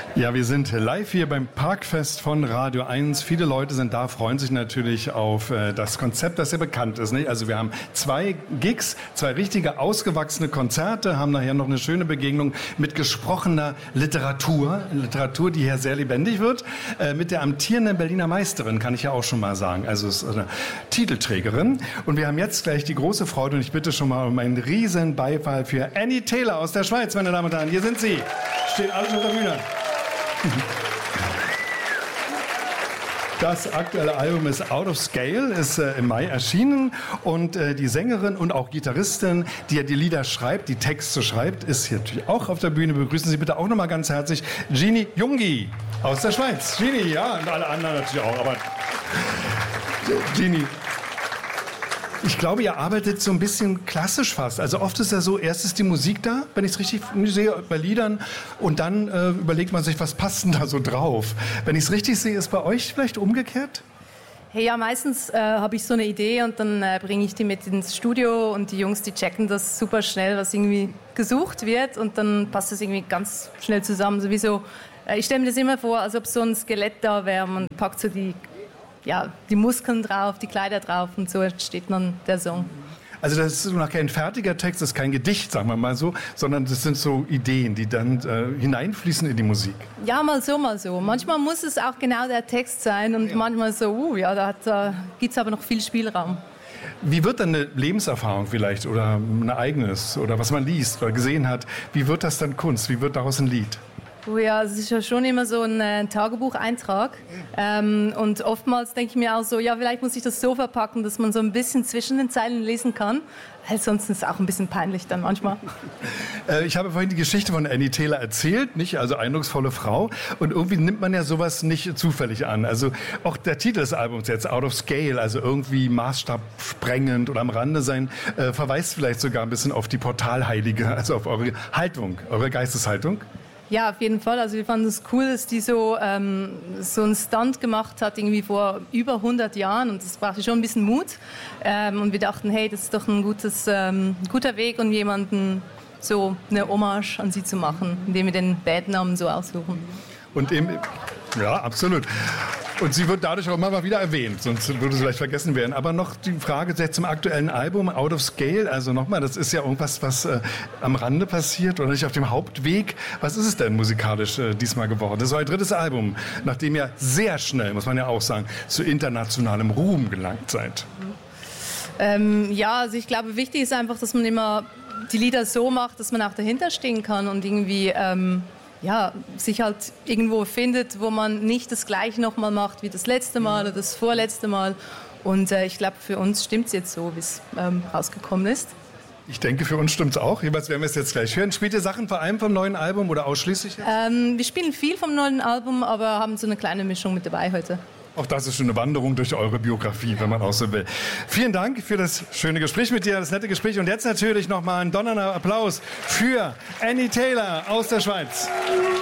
Ja, wir sind live hier beim Parkfest von Radio 1. Viele Leute sind da, freuen sich natürlich auf das Konzept, das ja bekannt ist. Nicht? Also wir haben 2 Gigs, 2 richtige ausgewachsene Konzerte, haben nachher noch eine schöne Begegnung mit gesprochener Literatur, die hier sehr lebendig wird, mit der amtierenden Berliner Meisterin, kann ich ja auch schon mal sagen. Also es ist eine Titelträgerin. Und wir haben jetzt gleich die große Freude, und ich bitte schon mal um einen riesen Beifall für Annie Taylor aus der Schweiz, meine Damen und Herren. Hier sind sie. Stehen alle auf der Bühne. Das aktuelle Album ist Out of Scale, ist im Mai erschienen, und die Sängerin und auch Gitarristin, die ja die Lieder schreibt, die Texte schreibt, ist hier natürlich auch auf der Bühne. Begrüßen Sie bitte auch nochmal ganz herzlich Gini Jungi aus der Schweiz. Gini, ja, und alle anderen natürlich auch, aber Gini. Ich glaube, ihr arbeitet so ein bisschen klassisch fast. Also oft ist ja so, erst ist die Musik da, wenn ich es richtig sehe, bei Liedern, und dann überlegt man sich, was passt denn da so drauf. Wenn ich es richtig sehe, ist bei euch vielleicht umgekehrt? Hey, ja, meistens habe ich so eine Idee und dann bringe ich die mit ins Studio und die Jungs, die checken das super schnell, was irgendwie gesucht wird, und dann passt das irgendwie ganz schnell zusammen. Sowieso, ich stelle mir das immer vor, als ob so ein Skelett da wäre, man packt so die Muskeln drauf, die Kleider drauf, und so entsteht dann der Song. Also das ist noch kein fertiger Text, das ist kein Gedicht, sagen wir mal so, sondern das sind so Ideen, die dann hineinfließen in die Musik. Ja, mal so, mal so. Manchmal muss es auch genau der Text sein, und manchmal so, da gibt es aber noch viel Spielraum. Wie wird dann eine Lebenserfahrung vielleicht oder ein Ereignis oder was man liest oder gesehen hat, wie wird das dann Kunst, wie wird daraus ein Lied? Oh ja, es ist ja schon immer so ein Tagebucheintrag, und oftmals denke ich mir auch so, ja, vielleicht muss ich das so verpacken, dass man so ein bisschen zwischen den Zeilen lesen kann, weil sonst ist es auch ein bisschen peinlich dann manchmal. Ich habe vorhin die Geschichte von Annie Taylor erzählt, nicht? Also eindrucksvolle Frau, und irgendwie nimmt man ja sowas nicht zufällig an. Also auch der Titel des Albums jetzt, Out of Scale, also irgendwie maßstabsprengend oder am Rande sein, verweist vielleicht sogar ein bisschen auf die Portalheilige, also auf eure Haltung, eure Geisteshaltung. Ja, auf jeden Fall. Also wir fanden es cool, dass die so einen Stunt gemacht hat, irgendwie vor über 100 Jahren. Und das brauchte schon ein bisschen Mut. Und wir dachten, hey, das ist doch ein guter Weg, um jemanden so eine Hommage an sie zu machen, indem wir den Bandnamen so aussuchen. Und eben, ja, absolut. Und sie wird dadurch auch immer mal wieder erwähnt, sonst würde sie vielleicht vergessen werden. Aber noch die Frage jetzt zum aktuellen Album, Out of Scale. Also nochmal, das ist ja irgendwas, was am Rande passiert oder nicht auf dem Hauptweg. Was ist es denn musikalisch diesmal geworden? Das ist euer 3. Album, nachdem ihr sehr schnell, muss man ja auch sagen, zu internationalem Ruhm gelangt seid. Also ich glaube, wichtig ist einfach, dass man immer die Lieder so macht, dass man auch dahinter stehen kann und irgendwie sich halt irgendwo findet, wo man nicht das Gleiche nochmal macht wie das letzte Mal oder das vorletzte Mal. Und ich glaube, für uns stimmt es jetzt so, wie es rausgekommen ist. Ich denke, für uns stimmt es auch. Jeweils werden wir es jetzt gleich hören. Spielt ihr Sachen vor allem vom neuen Album oder ausschließlich? Wir spielen viel vom neuen Album, aber haben so eine kleine Mischung mit dabei heute. Auch das ist schon eine Wanderung durch eure Biografie, wenn man auch so will. Vielen Dank für das schöne Gespräch mit dir, das nette Gespräch. Und jetzt natürlich nochmal ein donnernder Applaus für Annie Taylor aus der Schweiz.